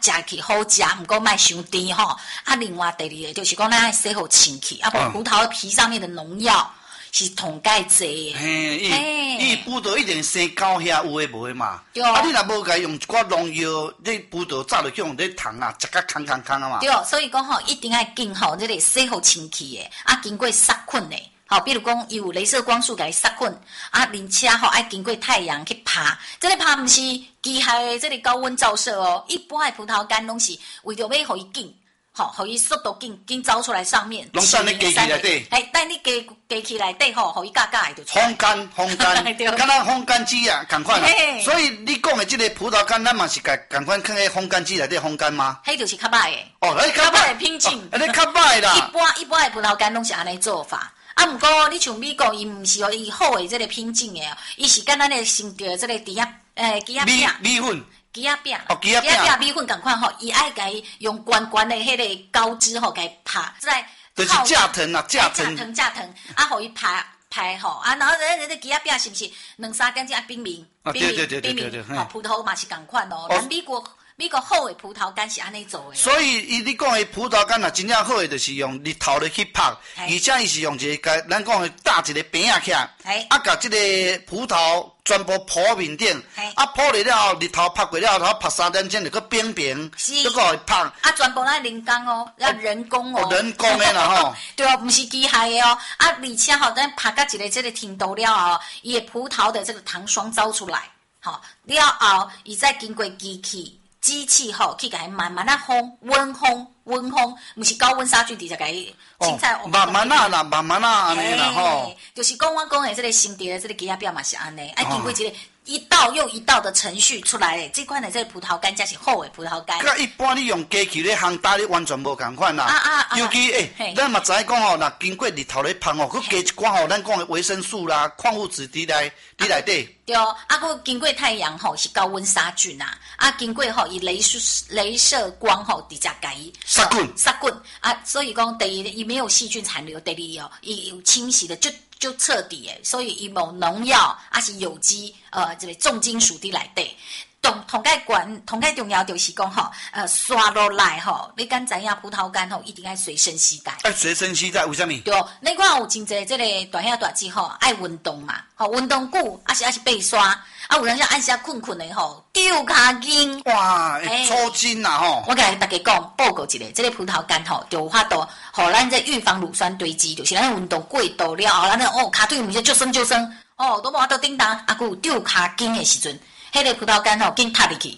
食起好食，毋过莫伤甜吼。啊，另外第二个就是讲咱爱洗好清气，啊，葡萄皮上面的农药是同介济的。 伊葡萄一定生高遐有诶无诶嘛。 对。 啊，你若无甲用一寡农药，你葡萄早就叫用咧虫啊，食甲空啊嘛。 对，所以讲吼，一定爱经吼这个洗好清气的，啊，经过杀菌的。好，比如讲，伊有镭射光束甲伊杀菌，啊，而且吼爱经过太阳去拍，这个拍毋是机械的这个高温照射哦，一般的葡萄干拢是为着要互伊紧，吼，互伊速度紧走出来上面。 拢等你加起来底， 等你加起来底吼，互伊加的就。 烘干，敢若烘干机啊，共款。所以你讲的这个葡萄干，咱嘛是共款放喺烘干机内底烘干吗？ 迄就是较歹的。 哦，迄较歹的品种。 迄较歹啦。 一般的葡萄干拢是安尼做法。啊，毋过你像美国，伊毋是哦，伊好诶，这个品种诶，伊是跟咱诶先着这个猪仔饼， 米粉， 猪仔饼， 猪仔饼米粉共款吼，伊爱甲伊用悬悬诶迄个膏脂吼，甲伊拍，在就是架藤啊，架藤， 啊，互伊拍吼，啊，然后人猪仔饼是毋是2-3点钟啊冰明，哦，葡萄嘛是共款哦，咱美国好的葡萄干是安尼做的， 所以你讲的葡萄干啊，真正好的就是用日头咧去拍，而且伊是用一个咱讲的搭一个饼仔起来，啊，甲这个葡萄全部铺面顶，啊，铺了了后，日头拍过了后，拍3点钟就搁冰冰，再搁会拍。 啊，全部咱人工哦，要人工哦。 人工的啦吼。 对哦，不是机械的哦。啊，而且吼，咱拍到一个这个程度了后，伊的葡萄的这个糖霜走出来，好了后，伊再经过机器吼去甲伊慢慢啊烘，温烘，毋是高温杀菌，直接甲伊凊彩慢慢安尼啦吼。 就是讲我讲的这个新地的这个鸡仔饼嘛是安尼，经过一个一道又一道的程序出来的，这款的这个葡萄干才是好的葡萄干。 甲一般你用机器咧烘打咧完全无共款啦。尤其咱嘛知影讲吼，若经过日头咧烘吼，佮加一寡吼，咱讲的维生素啦、矿物质伫内底。 对，啊，佮经过太阳吼是高温杀菌啊，啊，经过吼以镭射光吼直接甲伊杀菌啊，所以讲第一伊没有细菌残留，第二哦，伊有清洗的就彻底诶，所以伊无农药，啊是有机，这个重金属伫内底。同介重要就是讲吼，刷落来吼，你敢知影葡萄干吼一定爱随身携带。 随身携带为什么？ 对，你看有真济这个大兄大姐吼爱运动嘛，吼运动久，还是被刷，啊有人像按下困的吼，丢骹筋。 哇，会抽筋呐吼！ 我甲大家讲报告一下，这个葡萄干吼就有法度，互咱这预防乳酸堆积，就是咱运动过度了后，咱骹腿毋是就酸哦，都无法度叮当，啊有丢骹筋的时阵。迄个葡萄干吼，紧塌入去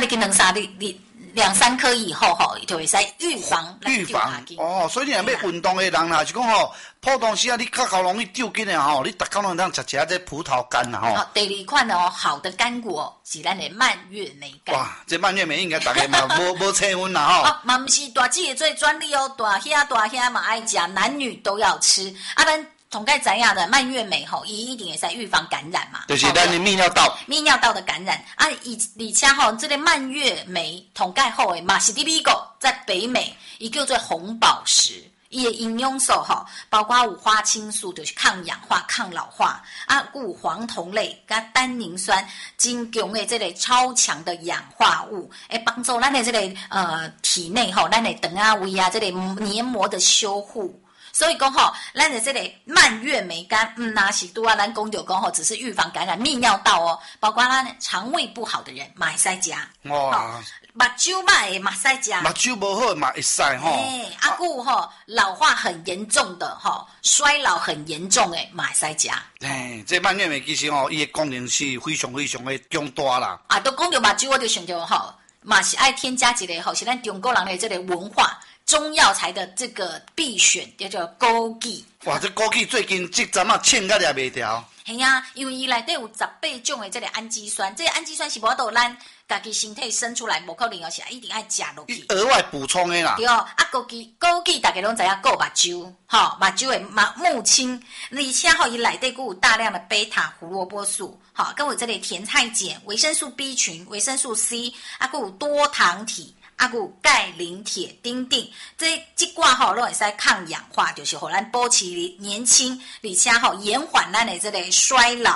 2-3颗以后吼，就会使预防哦。所以你若要运动的人啦，是讲吼，普通时啊，你较容易丢筋的吼，你逐工拢当食这葡萄干啦吼。 第二款哦，好的干果是咱的蔓越莓干。 哇，这蔓越莓应该大家嘛无切分啦吼。 嘛毋是大姐的做专利哦，大兄嘛爱食，男女都要吃。啊，咱同介知影的蔓越莓吼，伊一定会使预防感染嘛。 就是咱的泌尿道的感染啊，而且吼，这个蔓越莓同介好诶嘛，是伫美国在北美，伊叫做红宝石。伊的营养素吼，包括有花青素，就是抗氧化、抗老化啊，有黄酮类、甲单宁酸，真强的这个超强的氧化物，会帮助咱的这个体内吼，咱的肠啊、胃啊这个黏膜的修护。所以讲吼，咱的这个蔓越莓干，那是拄啊，咱讲着讲吼，只是预防感染泌尿道哦，包括咱肠胃不好的人嘛会使食。 哇， 目睭歹的嘛使食。 目睭不好嘛会使吼。 啊，有吼老化很严重的吼，衰老很严重的嘛会使食。 这蔓越莓其实吼，伊的功能是非常的强大啦。 啊，都讲着目睭，我就想着吼，嘛是爱添加一个吼，是咱中国人的这个文化。中药材的这个必选叫做枸杞。 哇，这枸杞最近这阵啊，凊甲抓袂牢。 系啊，因为伊内底有18种的这个氨基酸，这个氨基酸是无度咱家己身体生出来，无可能哦，是一定爱食落去。 额外补充的啦。 对哦，啊枸杞大家拢知影，顾目睭，吼目睭的目清，而且吼伊内底有大量的贝塔胡萝卜素，好，跟有这个甜菜碱、维生素 B 群、维生素 C， 啊，有多糖体。啊，有钙、磷、铁、丁，这寡吼拢会使抗氧化，就是互咱保持年轻，而且吼延缓咱的这个衰老，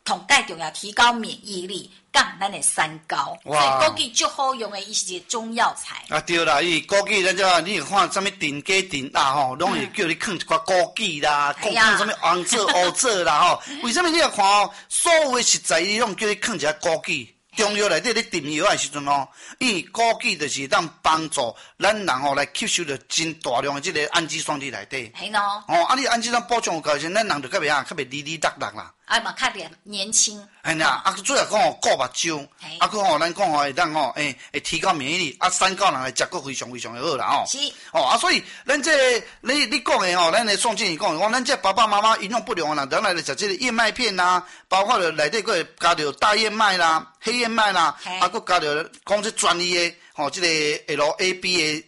同介重要，提高免疫力，降咱的三高。所以枸杞足好用的，伊是一个中药材。 啊对啦，伊枸杞咱这你看什么电鸡电鸭吼，拢会叫你放一寡枸杞啦，放什么黄枣、乌枣啦吼。为什么你要看哦？所有的食材伊拢叫你放一下枸杞。中药内底咧炖药的时阵哦，因为枸杞就是当帮助咱人吼来吸收到真大量的这个氨基酸伫内底。 系咯。 哦，啊，你氨基酸补充有够时，咱人就较袂较袂哩哩落落啦。 啊嘛，较年轻。 哎呀，啊，主要讲吼顾目睭，啊，佮吼咱讲吼会当吼，会提高免疫力，啊，三高人来食佫非常非常的好啦吼。 是。 哦，啊，所以咱这你讲的吼，咱的宋经理讲，咱这爸爸妈妈营养不良的人，咱来食这个燕麦片啦，包括了内底佫会加着大燕麦啦、黑燕麦啦，啊，佫加着讲这专利的。吼，这个 LABA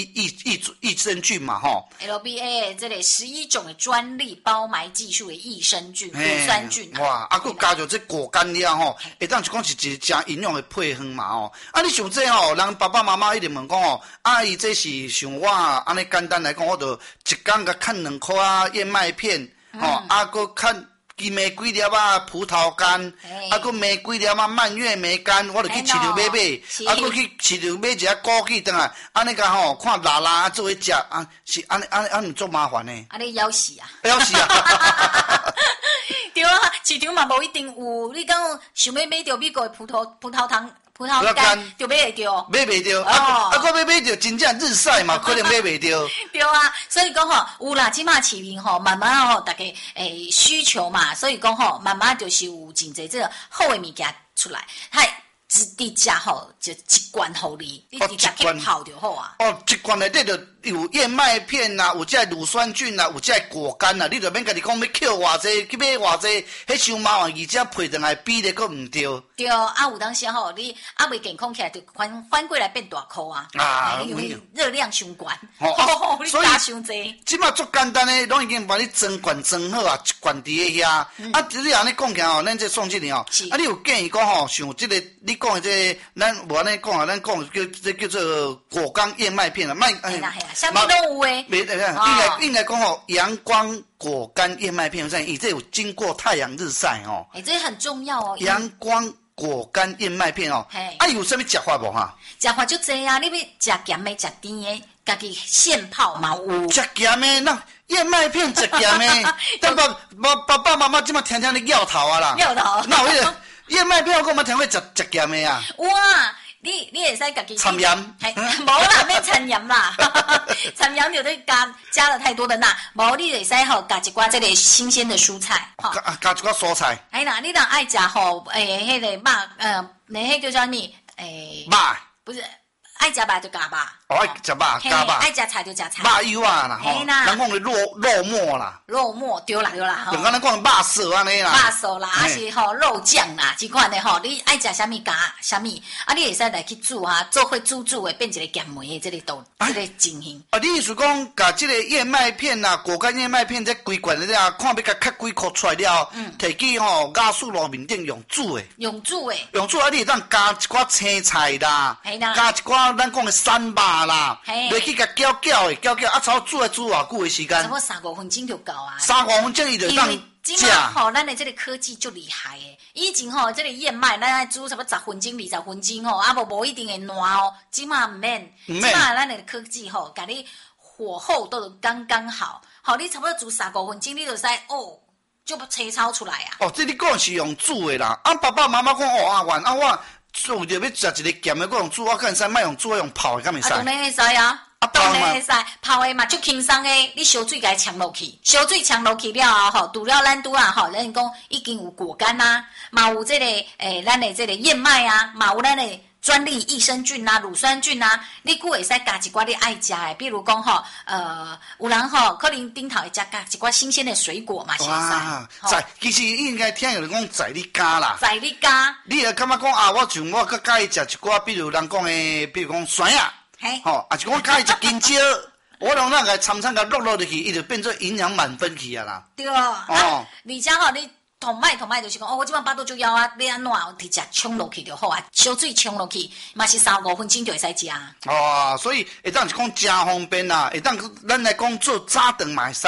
11益生菌嘛，吼 ，LBA 这个11种的专利包埋技术的益生菌、乳酸菌哇，啊，佮加上这果干了吼，会当是讲是一真营养的配方嘛，吼。啊，你像这吼，人爸爸妈妈一定问讲吼，啊，伊这是像我安尼简单来讲，我就一天甲啃2块啊燕麦片，吼，啊，佮啃。几枚几粒啊葡萄干，啊，佮买几粒啊蔓越莓干，我就去市场买，啊，佮去市场买一下枸杞转来，安尼甲吼看辣辣做伙食，啊，是安尼做麻烦呢。 安尼枵死啊！ 枵死啊！ 对啊，市场嘛无一定有，你讲想要买到美国的葡萄糖。葡萄干就买会到， 买袂到，佮买到真正日晒嘛，可能买袂到。 对啊，所以讲吼，有啦，即马市面吼，慢慢吼，大家需求嘛，所以讲吼，慢慢就是有真侪这个好的物件出来，嗨。直接吼就一罐互你，你直接去泡就好啊。 哦，一罐内底就有燕麦片啦，有这乳酸菌啦，有这果干啦，你就免家己讲要扣偌济，去买偌济，迄伤麻烦，而且配上来比例佫毋对。 对，啊有当时吼，你未健康起来，就反过来变大箍啊。啊，因为热量伤悬，你加伤济。 即马足简单诶，拢已经把你装罐装好啊，一罐伫咧遐。啊，你安尼讲起来吼，咱这宋经理吼，啊，你有建议讲吼，像即个你讲诶这，咱无安尼讲啊，咱讲叫做果干燕麦片啊，麦。 系啦，啥物拢有诶。 应该讲吼，阳光果干燕麦片，伊这有经过太阳日晒哦。 这很重要哦。 阳光果干燕麦片哦，啊，有啥物食法无哈？ 食法就济啊，你要食咸诶，食甜诶，家己现泡嘛有。 食咸诶，那燕麦片食咸诶，但爸爸妈妈即马天天咧摇头啊啦。 摇头。 那有迄个燕麦片，我嘛听会食咸诶啊。 哇！你会使家己掺盐， 无啦，免掺盐啦，掺盐就对加了太多的钠。无你会使吼加一寡这个新鲜的蔬菜， 吼，加一寡蔬菜。 哎啦，你若爱食吼，迄个肉，迄叫啥物？ 肉不是。爱食肉就加肉， 爱食肉加肉， 爱食菜就食菜。 肉油啊啦，吼，咱讲的肉末啦， 肉末对啦， 就敢咱讲肉色安尼啦， 肉色啦，还是吼肉酱啦，即款的吼，你爱食啥物加啥物，啊，你会使来去煮啊，做伙煮的变一个咸梅的这个这个情形。 啊，你意思讲，甲这个燕麦片啦，果干燕麦片这规罐的了，看要甲切几颗出来了，摕去吼压缩炉面顶用煮的， 用煮啊， 你会当加一寡青菜啦，加一寡。咱讲的三肉啦，落去甲搅啊，炒煮来煮偌久的时间？ 差不多3-5分钟就够啊。 3-5分钟伊就当食。吼，咱的这个科技就厉害诶！以前吼，这个燕麦咱爱煮差不多10分钟、20分钟吼，啊无一定会烂哦。即马毋免，即马咱的科技吼，甲你火候都刚刚好。好，你差不多煮3-5分钟，你就使哦，就切炒出来啊。 哦，这你讲是用煮的啦。啊，爸爸妈妈讲哦，阿元啊我。做着要食一个咸的，我用煮，我可能使莫用煮，用泡的，敢会使？ 当然会使啊，当然会使，泡的嘛足轻松的。你烧水甲伊呛落去，烧水呛落去了后，除了咱拄啊吼，咱讲已经有果干啊，嘛有这个咱的这个燕麦啊，嘛有咱的专利益生菌啊、乳酸菌啊，你佫会使加一寡你爱食的，比如讲吼，有人吼可能顶头会加一寡新鲜的水果嘛，是会使。其实应该听有人讲在你加啦， 在你加， 你会感觉讲啊，我像我较介意食一寡，比如人讲的，比如讲酸啊，吼，啊是讲介意一斤少，我拢那个掺掺甲落入去，伊就变做营养满分去啊啦。 对哦，而且吼你。同摆就是讲，我即摆巴肚就枵啊，要安怎直接冲落去就好啊，烧水冲落去，嘛是3-5分钟就会使食。 哦，所以会当是讲真方便啦，会当咱来讲做早顿嘛会使。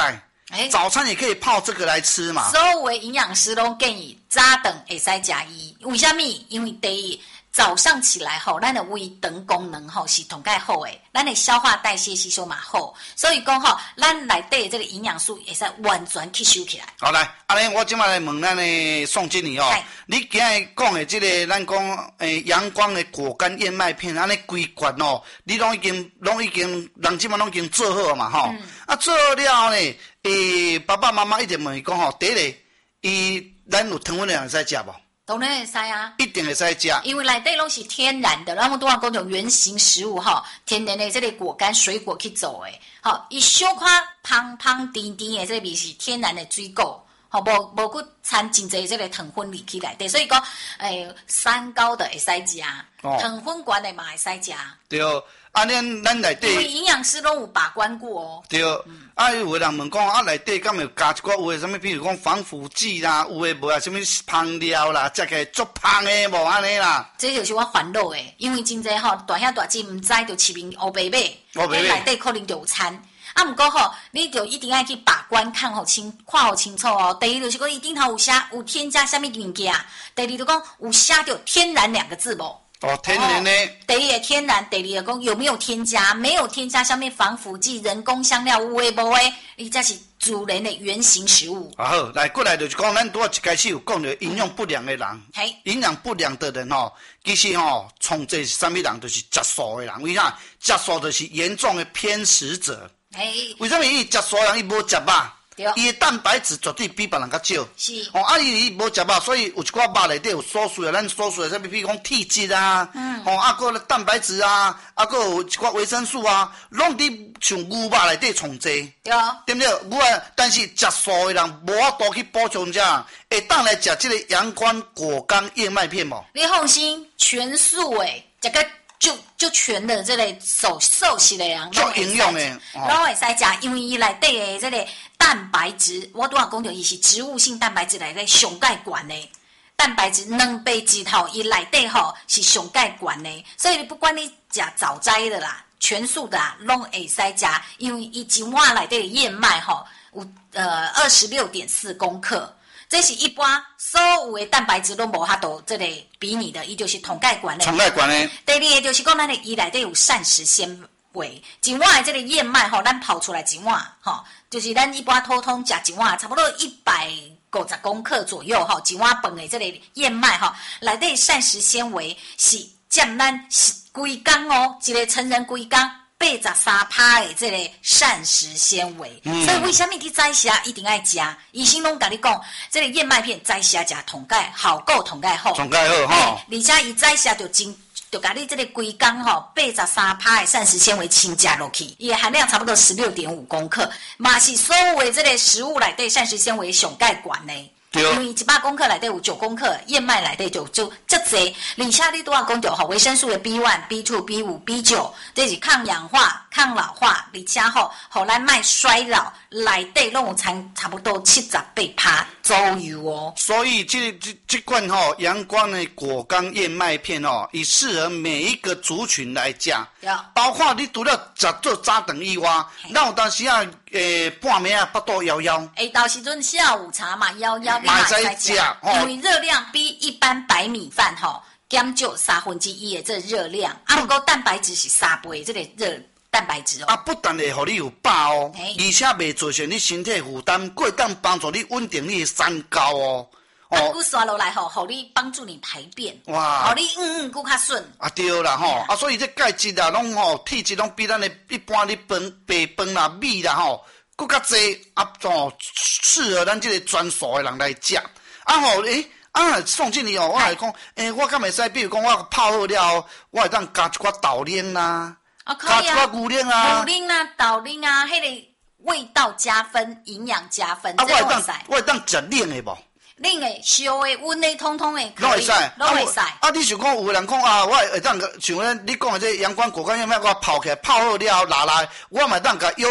早餐也可以泡这个来吃嘛。 所有的营养师都建议早顿会使食伊，为什么？因为第一，早上起来吼，咱的胃肠功能吼是同介好诶，咱的消化代谢吸收嘛好，所以讲吼，咱内底这个营养素会使完全吸收起来。 好来，安尼我今摆来问咱的宋经理哦，你今日讲的这个咱讲阳光的果干燕麦片，安尼规罐哦，你拢已经人即摆拢已经做好嘛吼，啊做了呢，爸爸妈妈一定问伊讲吼，第一个，咱有糖分量会使食无？ 当然会使啊， 一定会使食， 因为内底拢是天然的，咱们都话讲叫原型食物吼，天然的这个果干水果去做的，吼，伊小可香香甜甜的这个味是天然的水果，吼，无去掺真侪这个糖分入去内底，所以讲，三高的会使食，糖分高的嘛会使食。 对，啊，咱内底， 因为营养师拢有把关过哦。 对，啊，有的人问讲，啊，内底敢有加一寡有诶什么，比如讲防腐剂啦，有诶无啊，什么香料啦，食起来足香诶无安尼啦。 这就是我烦恼诶，因为真侪吼大兄大姐毋知就市面黑白买，内底可能就有掺。啊，毋过吼，你就一定要去把关，看好清楚哦。第一就是讲，伊顶头有添加什么物件；第二就讲有写着天然2个字无。 哦，天然的。 第一个天然，第二个讲有没有添加？没有添加上面防腐剂、人工香料有诶无诶？伊才是自然的原型食物。 啊好，来过来就是讲，咱拄仔一开始有讲着营养不良的人，营养不良的人吼，其实吼，从这是啥物人，就是食素的人。为啥？食素就是严重的偏食者。为什么伊食素人伊无食肉？伊的蛋白质绝对比别人较少。 是。 啊，伊无食肉，所以有一寡肉内底有所需的，咱所需的，比如讲铁质啊，啊，个蛋白质啊，啊，个有一寡维生素啊，拢伫像牛肉内底充济。 对。 对不对？但是食素的人无法度去补充这样，会当来食这个阳光果干燕麦片无？ 你放心，全素诶，这个。就全的这类素食的人， 足营养的， 拢会使食，因为伊内底的这个蛋白质，我拄仔讲着伊是植物性蛋白质内底上介悬的，蛋白质2倍指头，伊内底吼是上介悬的，所以不管你食早斋的啦，全素的啦，拢会使食，因为伊一碗内底的燕麦吼有26.4公克。这是一般所有的蛋白质都无法度，这个比拟的，伊就是同介悬的。 同介悬的。 第二个就是讲，咱的伊内底有膳食纤维，一碗的这个燕麦吼，咱泡出来一碗吼，就是咱一般通食一碗，差不多150公克左右吼，一碗饭的这个燕麦吼，内底膳食纤维是占咱规工哦，一个成人规工。83%的这个膳食纤维，所以为什么你早时一定爱食？医生拢甲你讲，这个燕麦片早时食同介好够同介好， 同介好哈。 而且伊早时就甲你这个规工吼，83%的膳食纤维清食落去，伊含量差不多16.5公克，嘛是所有的这个食物内底膳食纤维上介悬的。因为100公克内底有9公克，燕麦内底就足济。而且你拄仔讲着吼，维生素的 B1、B2、B5、B9，这是抗氧化、抗老化，而且吼，互咱卖衰老，内底拢有差不多78%左右哦。 所以这罐吼阳光的果干燕麦片吼，伊适合每一个族群来食，包括你除了食做早顿以外，咱有当时啊，半暝啊腹肚枵枵， 到时阵下午茶嘛枵枵。 嘛使食， 因为热量比一般白米饭吼减少1/3的这热量，不过蛋白质是3倍这个热蛋白质哦。 啊，不但会互你有饱哦，而且袂造成你身体负担，过当帮助你稳定你的三高哦。 骨刷落来吼，互你帮助你排便，哇，互你骨较顺。 啊对啦吼，啊所以这钙质啊，拢吼体质拢比咱的一般的白饭啦、米啦吼。更较济啊，适合咱这个专属的人来食。啊吼，宋经理哦，我来讲，我敢会使，比如讲我泡好了，我会当加一寡豆奶啦，加一寡牛奶啊， 牛奶啊、豆奶啊，迄个味道加分，营养加分。 啊，我会当食冷的无？ 冷的、烧的、温的，通通的拢会使， 拢会使。 啊，你想讲有人讲啊，我会当像你讲的这阳光果干燕麦，我泡起来泡好了，拿来，我嘛当甲优格。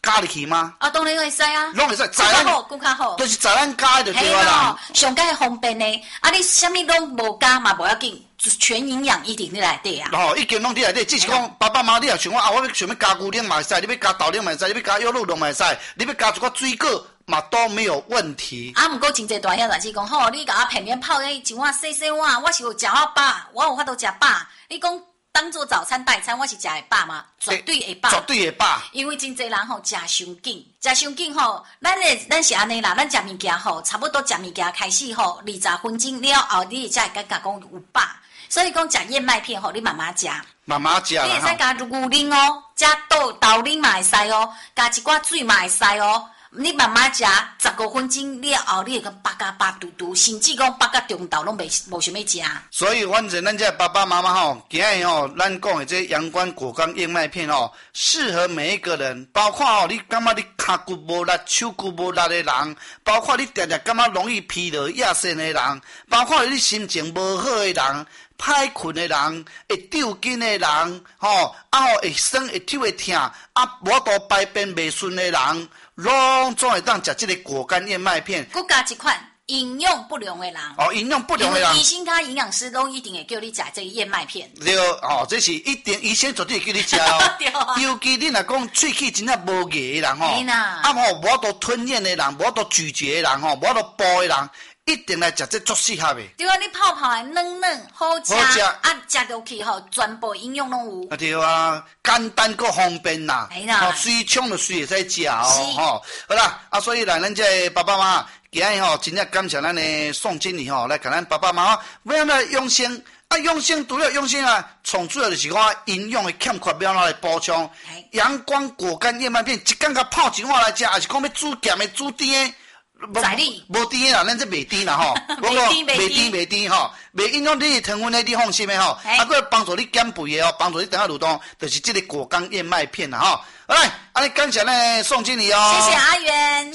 加入去吗？ 当然会使啊， 拢会使， 在咱好，更较好， 就是在咱加就对啦。 上加方便呢，你啥物拢无加嘛，无要紧。全营养一定在内底啊！ 已经拢在内底，只是讲爸爸妈妈你也想我我要想要加牛奶嘛会使，你要加豆奶嘛会使，你要加优酪乳嘛会使，你要加一寡水果嘛都没有问题。 毋过真侪大兄就是讲，你甲我平面泡一碗细碗，我是有食我饱，我有法度食饱。你讲当做早餐代餐，我是食会饱吗？绝对会饱， 绝对会饱。 因为真侪人食伤紧，食伤紧咱是安尼啦，咱食物件差不多食物件开始20分钟了后，你才会感觉讲有饱。所以讲，食燕麦片你慢慢食， 慢慢食。 你会使加牛奶加豆奶嘛会使加一寡水嘛会使你慢慢食，15分钟了后，你会个饱甲饱嘟嘟，甚至讲饱甲中昼拢无想要食。 所以，反正咱这爸爸妈妈今日咱讲的这阳光果干燕麦片适合每一个人，包括你感觉你脚骨无力、手骨无力的人，包括你常常感觉容易疲劳、亚肾的人，包括你心情无好的人。歹困的人，会抽筋的人，会酸会抽会痛，无多排便袂顺的人，拢总会当食这个果干燕麦片。 佮加一款营养不良的人， 营养不良的人， 因为医生甲营养师拢一定会叫你食这个燕麦片。 对，这是一定，医生绝对会叫你食对啊。 尤其你若讲喙齿真正无牙的人无多吞咽的人，无多咀嚼的人无多剥的人。一定来食这足适合的。 对啊，你泡的嫩嫩好食，食落去全部营养拢有。 对啊，简单够方便啦。随冲就随会使食好啦，所以咱这爸爸妈妈今日真正感谢咱的宋经理来给咱爸爸妈妈要来养生。养生除了养生从主要就是讲营养的欠缺要来补充。阳光果干燕麦片，一天甲泡一碗来食，还是讲要煮咸的煮甜的。 在你无甜啦，咱这袂甜啦袂甜袂影响你糖分的，你放心的佫帮助你减肥的帮助你等下蠕动，就是这个果干燕麦片啦好来，感谢咱宋经理谢谢阿元。